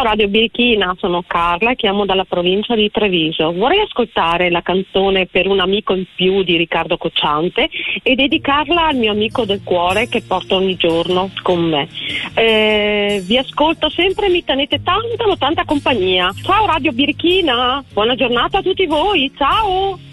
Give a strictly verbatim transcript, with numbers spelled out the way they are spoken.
Radio Birichina, sono Carla e chiamo dalla provincia di Treviso. Vorrei ascoltare la canzone Per un amico in più di Riccardo Cocciante e dedicarla al mio amico del cuore che porto ogni giorno con me. Eh, vi ascolto sempre, mi tenete tanta, tanta compagnia. Ciao Radio Birichina, buona giornata a tutti voi, ciao!